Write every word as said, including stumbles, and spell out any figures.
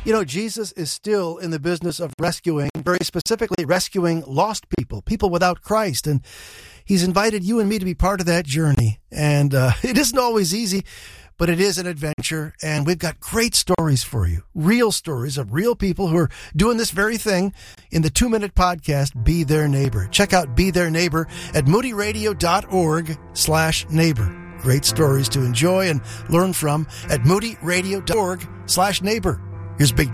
You know, Jesus is still in the business of rescuing, very specifically rescuing lost people, people without Christ. And he's invited you and me to be part of that journey. And uh, it isn't always easy, but it is an adventure. And we've got great stories for you, real stories of real people who are doing this very thing in the two-minute podcast, Be Their Neighbor. Check out Be Their Neighbor at moodyradio.org slash neighbor. Great stories to enjoy and learn from at moodyradio.org slash neighbor. Here's Big